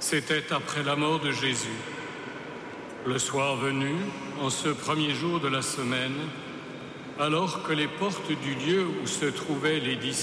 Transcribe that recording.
C'était après la mort de Jésus. Le soir venu, en ce premier jour de la semaine, alors que les portes du lieu où se trouvaient les disciples